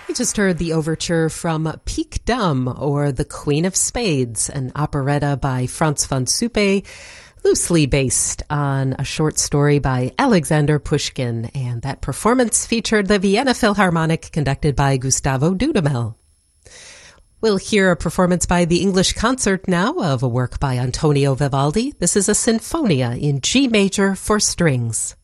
We just heard the overture from Pique Dame, or The Queen of Spades, an operetta by Frans van Suppe, loosely based on a short story by Alexander Pushkin. And that performance featured the Vienna Philharmonic, conducted by Gustavo Dudamel. We'll hear a performance by the English Concert now of a work by Antonio Vivaldi. This is a sinfonia in G major for strings.